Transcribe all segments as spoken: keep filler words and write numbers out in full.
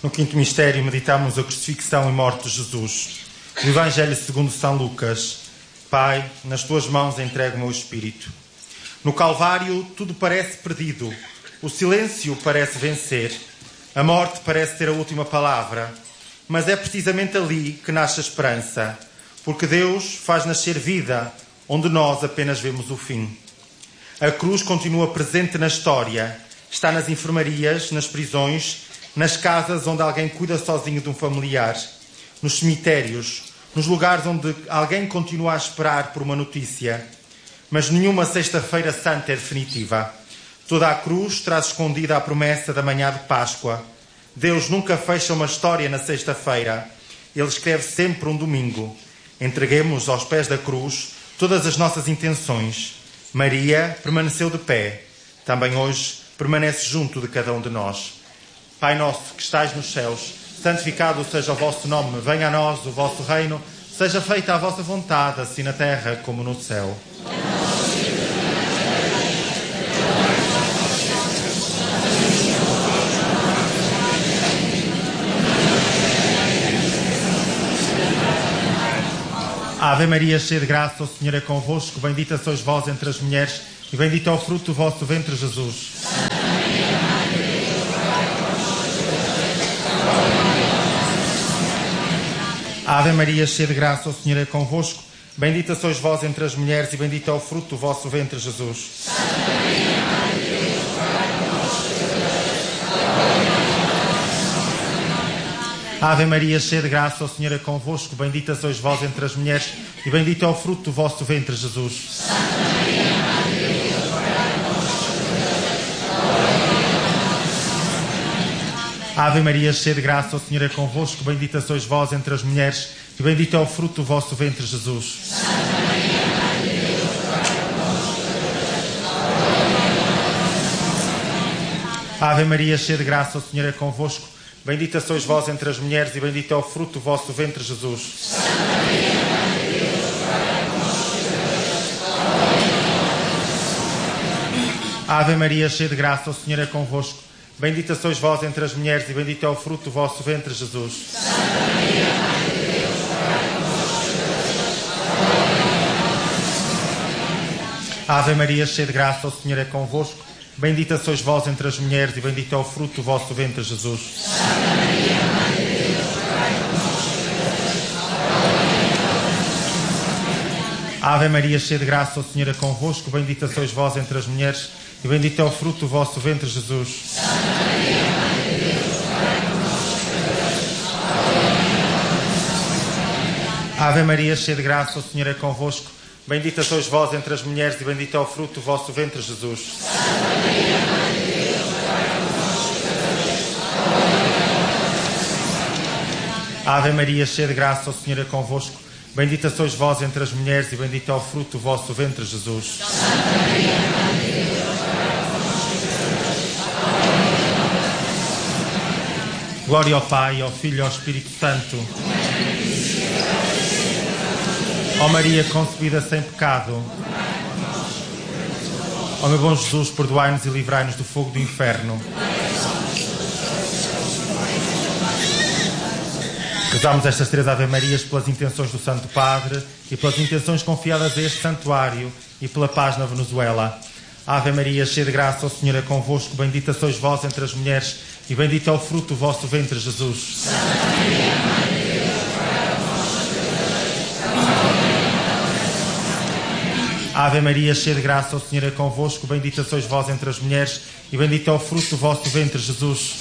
No quinto mistério meditamos a crucifixão e morte de Jesus. O Evangelho segundo São Lucas. Pai, nas tuas mãos entrego o meu espírito. No Calvário tudo parece perdido. O silêncio parece vencer. A morte parece ter a última palavra. Mas é precisamente ali que nasce a esperança. Porque Deus faz nascer vida, onde nós apenas vemos o fim. A cruz continua presente na história. Está nas enfermarias, nas prisões, nas casas onde alguém cuida sozinho de um familiar, nos cemitérios, nos lugares onde alguém continua a esperar por uma notícia. Mas nenhuma sexta-feira santa é definitiva. Toda a cruz traz escondida a promessa da manhã de Páscoa. Deus nunca fecha uma história na sexta-feira. Ele escreve sempre um domingo. Entreguemos aos pés da cruz todas as nossas intenções. Maria permaneceu de pé. Também hoje permanece junto de cada um de nós. Pai nosso que estais nos céus, santificado seja o vosso nome, venha a nós o vosso reino, seja feita a vossa vontade, assim na terra como no céu. Ave Maria, cheia de graça, o Senhor é convosco, bendita sois vós entre as mulheres, e bendito é o fruto do vosso ventre, Jesus. Ave Maria, cheia de graça, o Senhor é convosco. Bendita sois vós entre as mulheres e bendito é o fruto do vosso ventre, Jesus. Ave Maria, cheia de graça, o Senhor é convosco. Bendita sois vós entre as mulheres e bendito é o fruto do vosso ventre, Jesus. Ave Maria, cheia de graça, o Senhor é convosco, bendita sois vós entre as mulheres, e bendito é o fruto do vosso ventre, Jesus. Ave Maria, cheia de graça, o Senhor é convosco, bendita sois vós entre as mulheres, e bendito é o fruto do vosso ventre, Jesus. Ave Maria, cheia de graça, o Senhor é convosco. Bendita sois vós entre as mulheres e bendito é o fruto do vosso ventre, Jesus. Ave Maria, cheia de graça, o Senhor é convosco. Bendita sois vós entre as mulheres e bendito é o fruto do vosso ventre, Jesus. Ave Maria, cheia de graça, o Senhor é convosco. Bendita sois vós entre as mulheres e bendito é o fruto do vosso ventre, Jesus. Ave Maria, cheia de graça, o Senhor é convosco. Bendita sois vós entre as mulheres e bendito é o fruto do vosso ventre, Jesus. Ave Maria, cheia de graça, o Senhor é convosco. Bendita sois vós entre as mulheres e bendito é o fruto do vosso ventre, Jesus. Glória ao Pai, ao Filho e ao Espírito Santo. Ó Maria concebida sem pecado. Ó meu bom Jesus, perdoai-nos e livrai-nos do fogo do inferno. Rezamos estas três Ave Marias pelas intenções do Santo Padre e pelas intenções confiadas a este santuário e pela paz na Venezuela. Ave Maria, cheia de graça, o Senhor é convosco. Bendita sois vós entre as mulheres e bendito é o fruto do vosso ventre, Jesus. Ave Maria, cheia de graça, o Senhor é convosco. Bendita sois vós entre as mulheres e bendito é o fruto do vosso ventre, Jesus.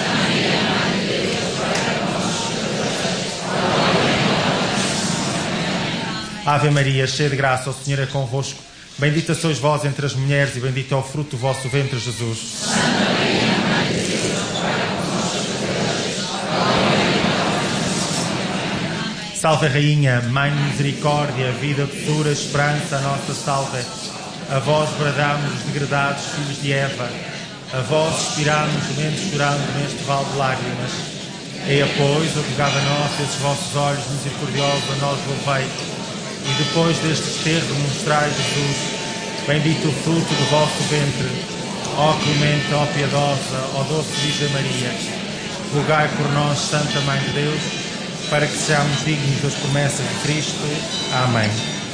Ave Maria, cheia de graça, o Senhor é convosco. Bendita sois vós entre as mulheres e bendito é o fruto do vosso ventre, Jesus. Salve Rainha, Mãe de Misericórdia, vida, doçura, esperança, a nossa salve. A vós bradamos os degradados filhos de Eva. A vós expiramos, gemendo chorando neste vale de lágrimas. Eia, pois, advogada nossa, esses vossos olhos misericordiosos a nós volvei. E depois deste desterro mostrai, Jesus, bendito o fruto do vosso ventre. Ó clemente, ó piedosa, ó doce Virgem Maria. rogai por nós, Santa Mãe de Deus, para que sejamos dignos das promessas de Cristo. Amém.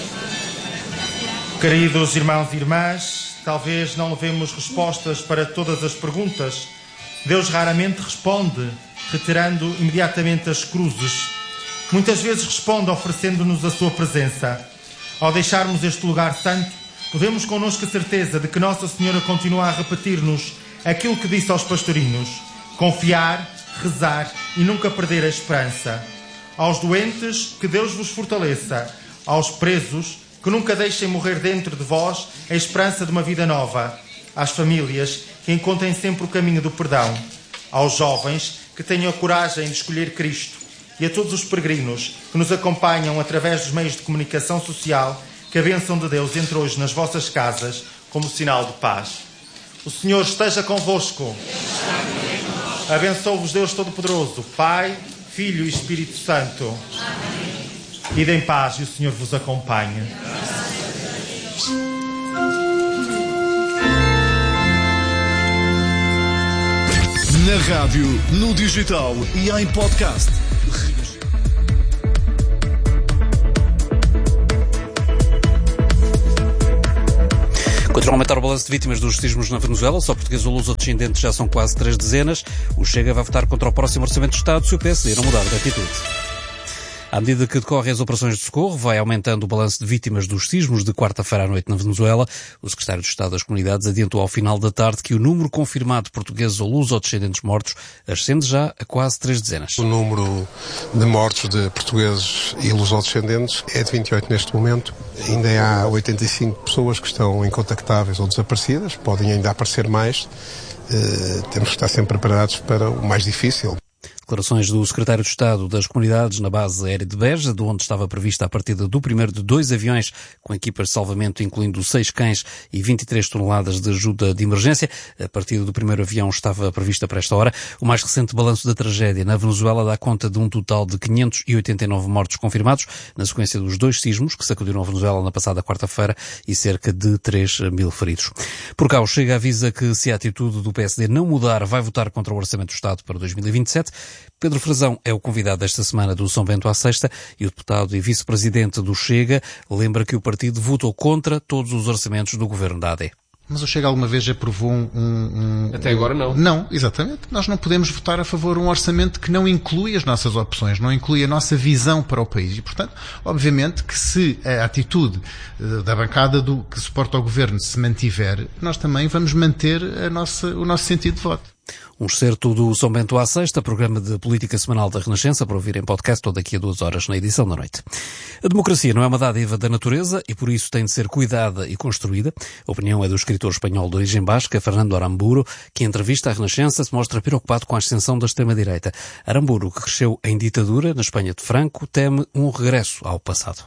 Queridos irmãos e irmãs, talvez não levemos respostas para todas as perguntas. Deus raramente responde, retirando imediatamente as cruzes. Muitas vezes responde oferecendo-nos a sua presença. Ao deixarmos este lugar santo, levemos connosco a certeza de que Nossa Senhora continua a repetir-nos aquilo que disse aos pastorinhos: confiar, rezar e nunca perder a esperança. Aos doentes, que Deus vos fortaleça. Aos presos, que nunca deixem morrer dentro de vós a esperança de uma vida nova. Às famílias, que encontrem sempre o caminho do perdão. Aos jovens, que tenham a coragem de escolher Cristo. E a todos os peregrinos que nos acompanham através dos meios de comunicação social, que a bênção de Deus entre hoje nas vossas casas como sinal de paz. O Senhor esteja convosco. Abençoe-vos Deus Todo-Poderoso, Pai, Filho e Espírito Santo. Amém. Ide em paz e o Senhor vos acompanhe. Na rádio, no digital e em podcast. Continua a aumentar o balanço de vítimas dos sismos na Venezuela. Só portugueses ou luso-descendentes já são quase três dezenas. O Chega vai votar contra o próximo Orçamento do Estado se o P S D não mudar de atitude. À medida que decorrem as operações de socorro, vai aumentando o balanço de vítimas dos sismos de quarta-feira à noite na Venezuela. O secretário de Estado das Comunidades adiantou ao final da tarde que o número confirmado de portugueses ou luso-descendentes mortos ascende já a quase três dezenas. O número de mortos de portugueses e luso-descendentes é de vinte e oito neste momento. Ainda há oitenta e cinco pessoas que estão incontactáveis ou desaparecidas. Podem ainda aparecer mais. Uh, temos que estar sempre preparados para o mais difícil. Declarações do secretário de Estado das Comunidades na base aérea de Beja, de onde estava prevista a partida do primeiro de dois aviões com equipas de salvamento, incluindo seis cães e vinte e três toneladas de ajuda de emergência. A partida do primeiro avião estava prevista para esta hora. O mais recente balanço da tragédia na Venezuela dá conta de um total de quinhentos e oitenta e nove mortos confirmados, na sequência dos dois sismos que sacudiram a Venezuela na passada quarta-feira, e cerca de três mil feridos. Por cá, o Chega avisa que, se a atitude do P S D não mudar, vai votar contra o Orçamento do Estado para dois mil e vinte e sete. Pedro Frazão é o convidado desta semana do São Bento à Sexta, e o deputado e vice-presidente do Chega lembra que o partido votou contra todos os orçamentos do governo da A D. Mas o Chega alguma vez aprovou um, um... Até agora não. Não, exatamente. Nós não podemos votar a favor de um orçamento que não inclui as nossas opções, não inclui a nossa visão para o país. E, portanto, obviamente que se a atitude da bancada do, que suporta o governo se mantiver, nós também vamos manter a nossa, o nosso sentido de voto. Um excerto do São Bento à Sexta, programa de política semanal da Renascença, para ouvir em podcast ou daqui a duas horas na edição da noite. A democracia não é uma dádiva da natureza e por isso tem de ser cuidada e construída. A opinião é do escritor espanhol de origem basca, Fernando Aramburu, que em entrevista à Renascença se mostra preocupado com a ascensão da extrema-direita. Aramburu, que cresceu em ditadura na Espanha de Franco, teme um regresso ao passado.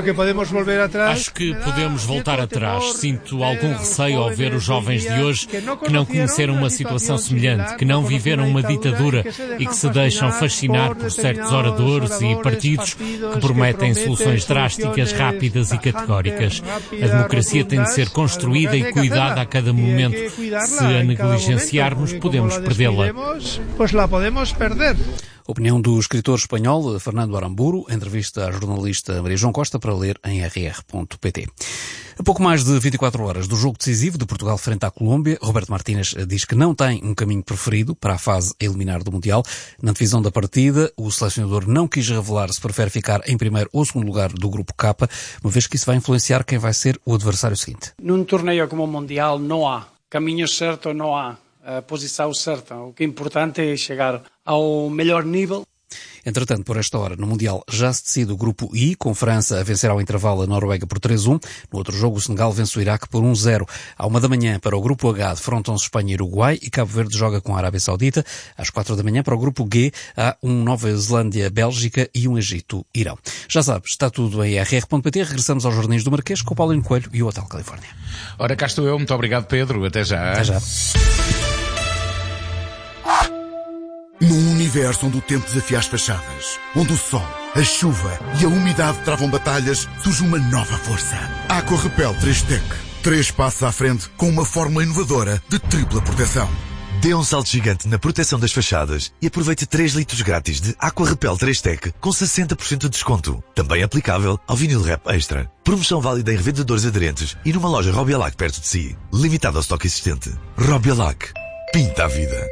Acho que podemos voltar atrás. Sinto algum receio ao ver os jovens de hoje que não conheceram uma situação semelhante, que não viveram uma ditadura e que se deixam fascinar por certos oradores e partidos que prometem soluções drásticas, rápidas e categóricas. A democracia tem de ser construída e cuidada a cada momento. Se a negligenciarmos, podemos perdê-la. Opinião do escritor espanhol Fernando Aramburu, entrevista à jornalista Maria João Costa, para ler em r r ponto p t. A pouco mais de vinte e quatro horas do jogo decisivo de Portugal frente à Colômbia, Roberto Martínez diz que não tem um caminho preferido para a fase a eliminar do Mundial. Na divisão da partida, o selecionador não quis revelar se prefere ficar em primeiro ou segundo lugar do grupo K, uma vez que isso vai influenciar quem vai ser o adversário seguinte. Num torneio como o Mundial não há caminho certo, não há a posição certa. O que é importante é chegar ao melhor nível. Entretanto, por esta hora, no Mundial já se decide o grupo I, com França a vencer ao intervalo a Noruega por três a um. No outro jogo, o Senegal vence o Iraque por um a zero. À uma da manhã, para o grupo H, defrontam-se Espanha e Uruguai, e Cabo Verde joga com a Arábia Saudita. Às quatro da manhã, para o grupo G, há um Nova Zelândia-Bélgica e um Egito-Irão. Já sabes, está tudo em r r ponto p t. Regressamos aos Jardins do Marquês com o Paulino Coelho e o Hotel Califórnia. Ora, cá estou eu. Muito obrigado, Pedro. Até já. Até já. Num universo onde o tempo desafia as fachadas, onde o sol, a chuva e a umidade travam batalhas, surge uma nova força. Aqua Repel três Tech. Três passos à frente com uma fórmula inovadora de tripla proteção. Dê um salto gigante na proteção das fachadas e aproveite três litros grátis de Aqua Repel três Tech com sessenta por cento de desconto. Também aplicável ao vinil Rap Extra. Promoção válida em revendedores aderentes e numa loja Robialac perto de si. Limitado ao estoque existente. Robialac. Pinta a vida.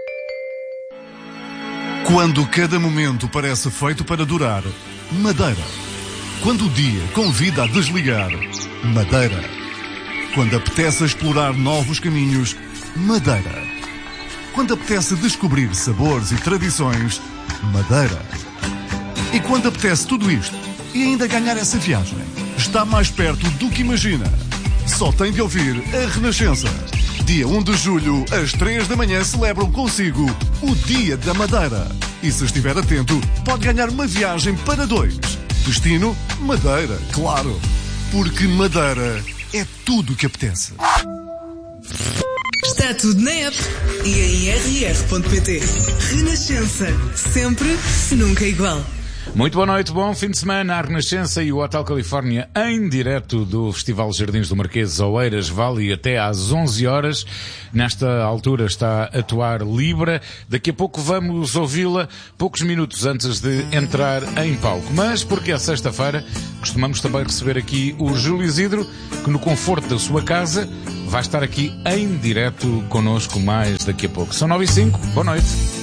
Quando cada momento parece feito para durar, Madeira. Quando o dia convida a desligar, Madeira. Quando apetece explorar novos caminhos, Madeira. Quando apetece descobrir sabores e tradições, Madeira. E quando apetece tudo isto e ainda ganhar essa viagem, está mais perto do que imagina. Só tem de ouvir a Renascença. Dia um de julho, às três da manhã, celebram consigo o Dia da Madeira. E se estiver atento, pode ganhar uma viagem para dois. Destino, Madeira, claro. Porque Madeira é tudo o que apetece. Está tudo na app e em r r ponto p t. Renascença. Sempre, nunca igual. Muito boa noite, bom fim de semana. A Renascença e o Hotel Califórnia em direto do Festival Jardins do Marquês, Oeiras Vale, até às onze horas. Nesta altura está a atuar Libra. Daqui a pouco vamos ouvi-la, poucos minutos antes de entrar em palco. Mas, porque é sexta-feira, costumamos também receber aqui o Júlio Isidro, que no conforto da sua casa vai estar aqui em direto connosco mais daqui a pouco. São nove e cinco, boa noite.